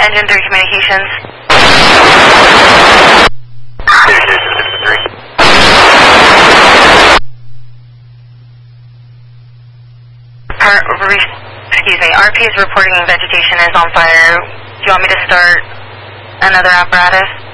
Engine 3 communications. Excuse me, RP is reporting vegetation is on fire. Do you want me to start another apparatus?